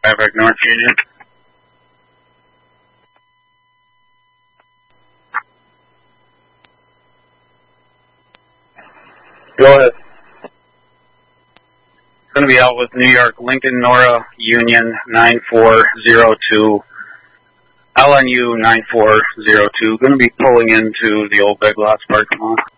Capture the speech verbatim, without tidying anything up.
Traffic, North Union. Go ahead. Going to be out with New York, Lincoln, Nora, Union, nine four zero two, L N U nine four zero two. Going to be pulling into the old Big Lots parking lot.